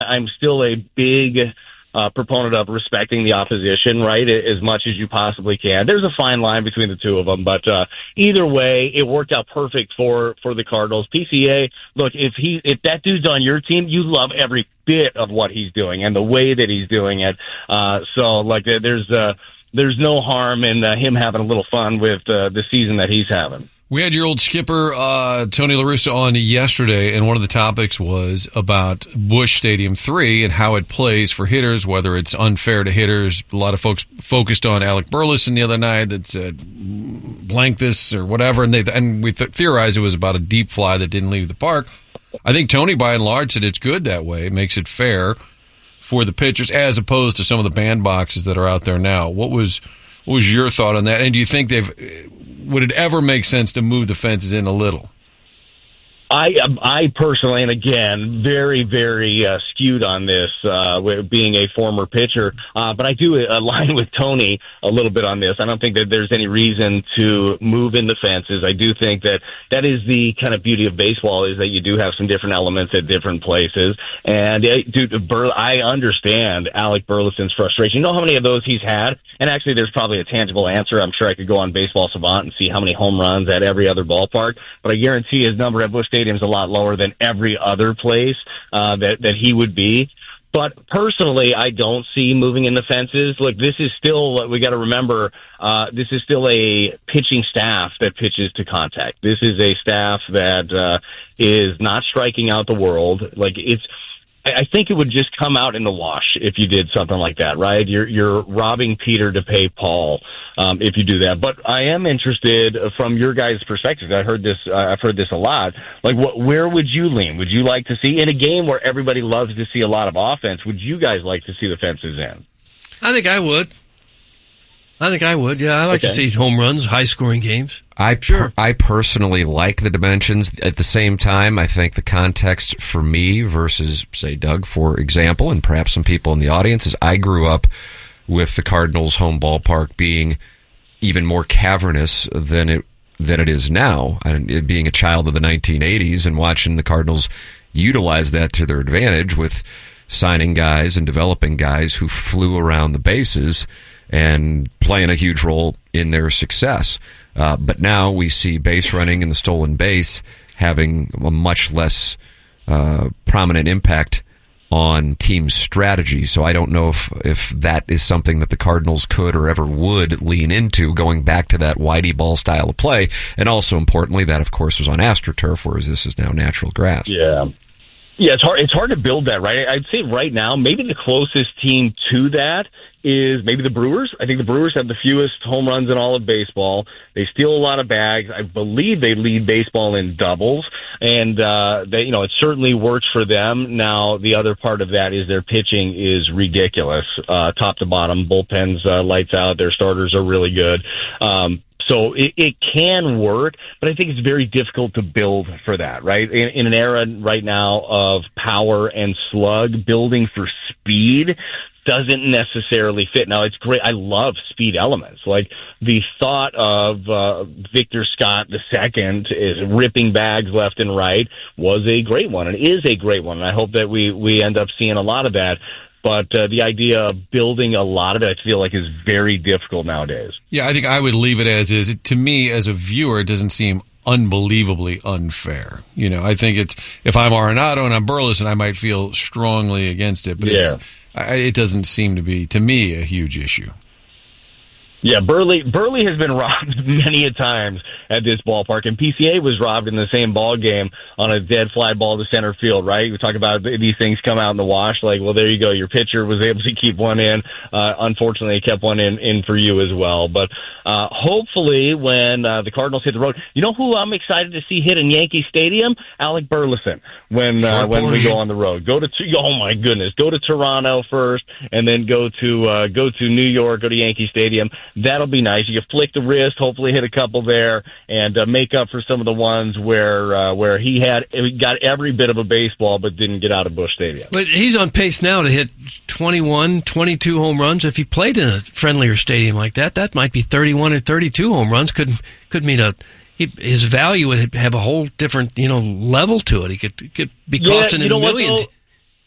I'm still a big proponent of respecting the opposition, right, as much as you possibly can. There's a fine line between the two of them, but either way, it worked out perfect for the Cardinals. PCA, look, if that dude's on your team, you love every bit of what he's doing and the way that he's doing it. There's no harm in him having a little fun with the season that he's having. We had your old skipper, Tony La Russa, on yesterday, and one of the topics was about Busch Stadium 3 and how it plays for hitters, whether it's unfair to hitters. A lot of folks focused on Alec Burleson the other night that said, blank this or whatever, and we theorized it was about a deep fly that didn't leave the park. I think Tony, by and large, said it's good that way. It makes it fair for the pitchers as opposed to some of the bandboxes that are out there now. What was your thought on that? And do you think would it ever make sense to move the fences in a little? I personally, and again, very, very skewed on this, being a former pitcher, but I do align with Tony a little bit on this. I don't think that there's any reason to move in the fences. I do think that is the kind of beauty of baseball, is that you do have some different elements at different places. And, I understand Alec Burleson's frustration. You know how many of those he's had? And actually, there's probably a tangible answer. I'm sure I could go on Baseball Savant and see how many home runs at every other ballpark, but I guarantee his number at Busch Stadium is a lot lower than every other place that he would be. But personally, I don't see moving in the fences. Look, this is still, we got to remember, this is still a pitching staff that pitches to contact. This is a staff that is not striking out the world. I think it would just come out in the wash if you did something like that, right? You're robbing Peter to pay Paul if you do that. But I am interested from your guys' perspective. I've heard this a lot. Where would you lean? Would you like to see in a game where everybody loves to see a lot of offense? Would you guys like to see the fences in? I think I would. Yeah, I like to see home runs, high-scoring games. I personally like the dimensions. At the same time, I think the context for me versus, say, Doug, for example, and perhaps some people in the audience, is I grew up with the Cardinals' home ballpark being even more cavernous than it is now. And being a child of the 1980s and watching the Cardinals utilize that to their advantage with signing guys and developing guys who flew around the bases and playing a huge role in their success. But now we see base running and the stolen base having a much less prominent impact on team strategy. So I don't know if that is something that the Cardinals could or ever would lean into, going back to that Whitey ball style of play. And also, importantly, that, of course, was on AstroTurf, whereas this is now natural grass. Yeah. Yeah, it's hard to build that, right? I'd say right now, maybe the closest team to that is maybe the Brewers. I think the Brewers have the fewest home runs in all of baseball. They steal a lot of bags. I believe they lead baseball in doubles, and it certainly works for them. Now, the other part of that is their pitching is ridiculous, top to bottom. Bullpens lights out. Their starters are really good. So it can work, but I think it's very difficult to build for that, right? In an era right now of power and slug, building for speed doesn't necessarily fit. Now, it's great. I love speed elements. Like the thought of Victor Scott II is ripping bags left and right was a great one, and is a great one. And I hope that we end up seeing a lot of that. But the idea of building a lot of it, I feel like, is very difficult nowadays. Yeah, I think I would leave it as is. To me, as a viewer, it doesn't seem unbelievably unfair. I think if I'm Arenado and I'm Burleson, I might feel strongly against it. But it doesn't seem to be, to me, a huge issue. Yeah, Burley has been robbed many a times at this ballpark, and PCA was robbed in the same ball game on a dead fly ball to center field, right? We talk about these things come out in the wash, well, there you go. Your pitcher was able to keep one in. Unfortunately, he kept one in for you as well. But hopefully when the Cardinals hit the road, you know who I'm excited to see hit in Yankee Stadium? Alec Burleson when we go on the road. Oh my goodness, go to Toronto first, and then go to New York, go to Yankee Stadium. That'll be nice. You can flick the wrist, hopefully hit a couple there, and make up for some of the ones where he got every bit of a baseball but didn't get out of Busch Stadium. But he's on pace now to hit 21, 22 home runs. If he played in a friendlier stadium like that might be 31 or 32 home runs. Could mean his value would have a whole different level to it. He could be costing him millions.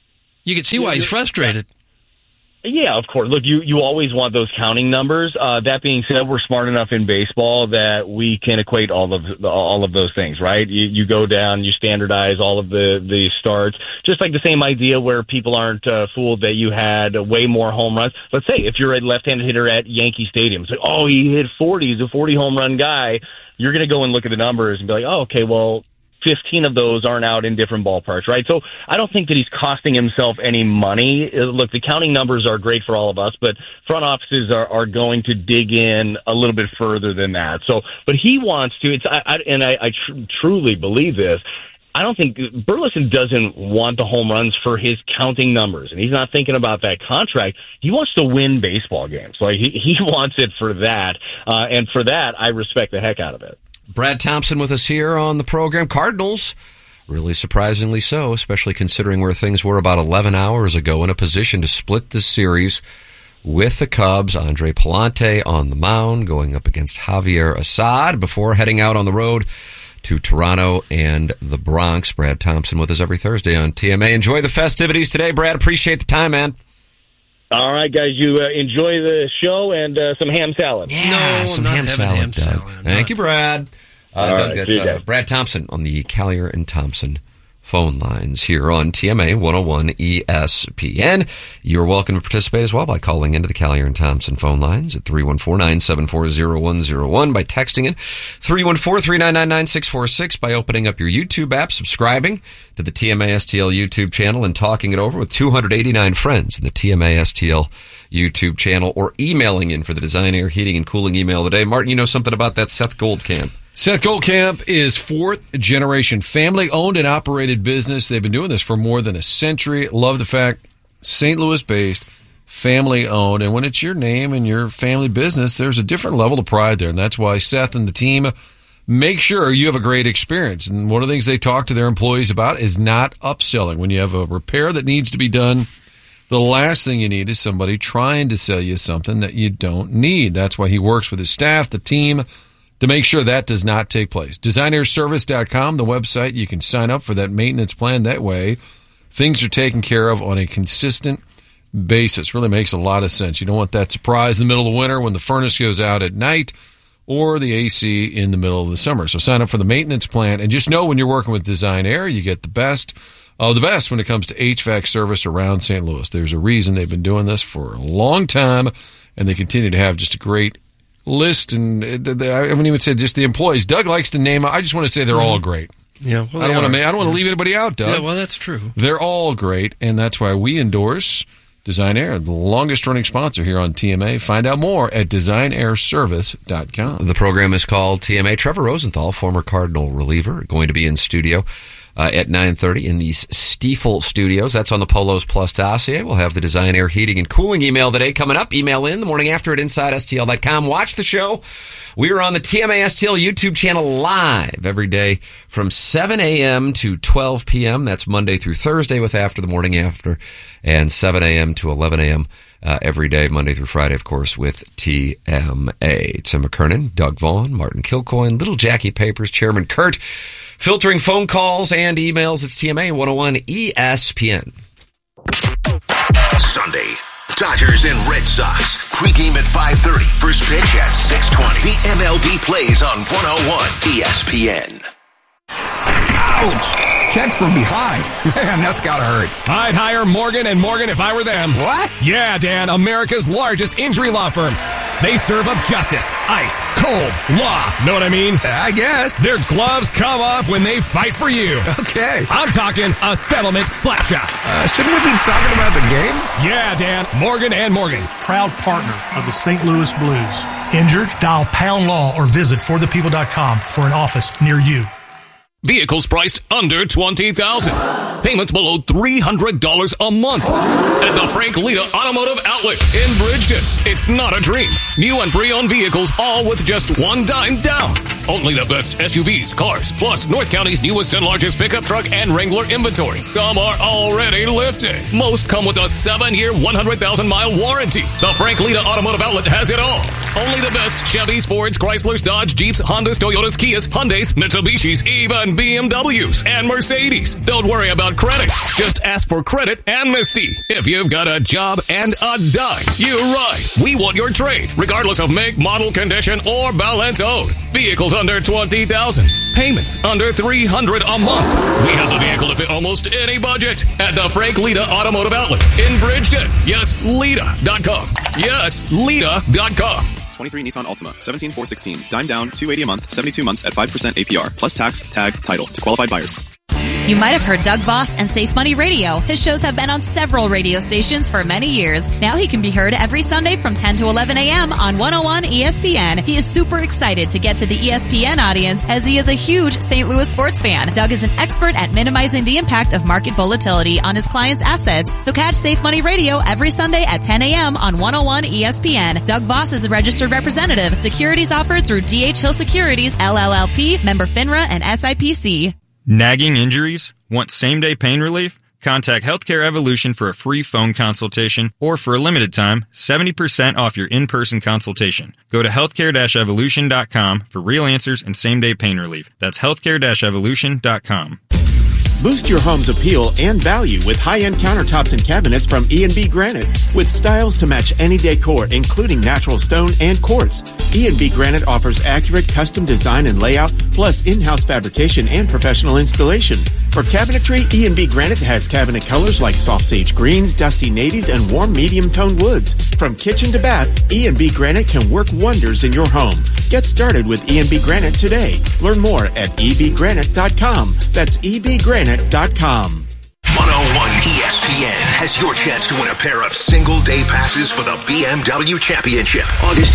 You can see why he's frustrated. Yeah, of course. Look, you always want those counting numbers. That being said, we're smart enough in baseball that we can equate all of those things, right? You go down, you standardize all of the starts, just like the same idea where people aren't fooled that you had way more home runs. Let's say if you're a left-handed hitter at Yankee Stadium, it's like, oh, he hit 40, he's a 40 home run guy. You're going to go and look at the numbers and be like, oh, okay, well, 15 of those aren't out in different ballparks, right? So I don't think that he's costing himself any money. Look, the counting numbers are great for all of us, but front offices are going to dig in a little bit further than that. So, but he wants to, I truly believe this. I don't think Burleson doesn't want the home runs for his counting numbers, and he's not thinking about that contract. He wants to win baseball games. Like he wants it for that, and for that, I respect the heck out of it. Brad Thompson with us here on the program. Cardinals, really surprisingly so, especially considering where things were about 11 hours ago, in a position to split this series with the Cubs. Andre Pallante on the mound going up against Javier Assad before heading out on the road to Toronto and the Bronx. Brad Thompson with us every Thursday on TMA. Enjoy the festivities today, Brad. Appreciate the time, man. All right, guys, you enjoy the show and some ham salad. Yeah, no, some ham salad, Doug. Thank you, Brad. Doug, that's Brad Thompson on the Callier and Thompson phone lines here on TMA 101 ESPN. You're welcome to participate as well by calling into the Callier and Thompson phone lines at 314-974-0101, by texting in 314-399-9646, by opening up your YouTube app, subscribing to the TMA STL YouTube channel, and talking it over with 289 friends in the TMA STL YouTube channel, or emailing in for the Design, Air, Heating, and Cooling email today. Martin, you know something about that Seth Goldcamp? Seth Goldcamp is fourth-generation family-owned and operated business. They've been doing this for more than a century. Love the fact, St. Louis-based, family-owned. And when it's your name and your family business, there's a different level of pride there. And that's why Seth and the team make sure you have a great experience. And one of the things they talk to their employees about is not upselling. When you have a repair that needs to be done, the last thing you need is somebody trying to sell you something that you don't need. That's why he works with his staff, the team, to make sure that does not take place. DesignairService.com, the website. You can sign up for that maintenance plan. That way, things are taken care of on a consistent basis. Really makes a lot of sense. You don't want that surprise in the middle of the winter when the furnace goes out at night, or the AC in the middle of the summer. So sign up for the maintenance plan, and just know when you're working with Design Air, you get the best of the best when it comes to HVAC service around St. Louis. There's a reason they've been doing this for a long time, and they continue to have just a great list. And I wouldn't even say just the employees. Doug likes to name. I just want to say they're all great. Yeah, well, I don't want to leave anybody out, Doug. Yeah, well, that's true. They're all great, and that's why we endorse Design Air, the longest-running sponsor here on TMA. Find out more at DesignAirService.com. The program is called TMA. Trevor Rosenthal, former Cardinal reliever, going to be in studio at 9:30 in these Stiefel studios. That's on the Polos Plus dossier. We'll have the Design, Air, Heating, and Cooling email today coming up. Email in the morning after at InsideSTL.com. Watch the show. We are on the TMA STL YouTube channel live every day from 7 a.m. to 12 p.m. That's Monday through Thursday with After the Morning After, and 7 a.m. to 11 a.m. Every day, Monday through Friday, of course, with TMA. Tim McKernan, Doug Vaughn, Martin Kilcoyne, Little Jackie Papers, Chairman Kurt, filtering phone calls and emails at TMA 101 ESPN. Sunday, Dodgers and Red Sox. Pregame at 5:30. First pitch at 6:20. The MLB plays on 101 ESPN. Ouch! Check from behind. Man, that's gotta hurt. I'd hire Morgan & Morgan if I were them. What? Yeah, Dan, America's largest injury law firm. They serve up justice, ice, cold, law. Know what I mean? I guess. Their gloves come off when they fight for you. Okay. I'm talking a settlement slapshot. Shouldn't we be talking about the game? Yeah, Dan, Morgan & Morgan. Proud partner of the St. Louis Blues. Injured? Dial Pound Law or visit forthepeople.com for an office near you. Vehicles priced under $20,000. Payments below $300 a month. At the Frank Lita Automotive Outlet in Bridgeton. It's not a dream. New and pre-owned vehicles, all with just $1 down. Only the best SUVs, cars, plus North County's newest and largest pickup truck and Wrangler inventory. Some are already lifted. Most come with a 7-year, 100,000-mile warranty. The Frank Lita Automotive Outlet has it all. Only the best Chevys, Fords, Chryslers, Dodge, Jeeps, Hondas, Toyotas, Kias, Hyundais, Mitsubishis, even BMWs and Mercedes. Don't worry about credit. Just ask for credit amnesty. If you've got a job and a dime, you're right. We want your trade, regardless of make, model, condition, or balance owed. Vehicles under $20,000. Payments under $300 a month. We have the vehicle to fit almost any budget at the Frank Lita Automotive Outlet in Bridgeton. Yes, Lita.com. Yes, Lita.com. 23 Nissan Altima, 17,416. Dime down, $280 a month, 72 months at 5% APR, plus tax, tag, title to qualified buyers. You might have heard Doug Voss and Safe Money Radio. His shows have been on several radio stations for many years. Now he can be heard every Sunday from 10 to 11 a.m. on 101 ESPN. He is super excited to get to the ESPN audience as he is a huge St. Louis sports fan. Doug is an expert at minimizing the impact of market volatility on his clients' assets. So catch Safe Money Radio every Sunday at 10 a.m. on 101 ESPN. Doug Voss is a registered representative. Securities offered through D.H. Hill Securities, LLLP, member FINRA and SIPC. Nagging injuries? Want same-day pain relief? Contact Healthcare Evolution for a free phone consultation, or for a limited time, 70% off your in-person consultation. Go to healthcare-evolution.com for real answers and same-day pain relief. That's healthcare-evolution.com. Boost your home's appeal and value with high-end countertops and cabinets from E&B Granite. With styles to match any decor, including natural stone and quartz, E&B Granite offers accurate custom design and layout, plus in-house fabrication and professional installation. For cabinetry, E&B Granite has cabinet colors like soft sage greens, dusty navies, and warm medium-toned woods. From kitchen to bath, E&B Granite can work wonders in your home. Get started with E&B Granite today. Learn more at ebgranite.com. That's ebgranite.com. 101 ESPN has your chance to win a pair of single-day passes for the BMW Championship. August